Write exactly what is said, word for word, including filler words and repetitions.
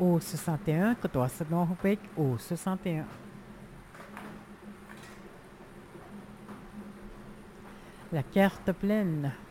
au soixante et un, quatorze Norwich au soixante et un. La carte pleine.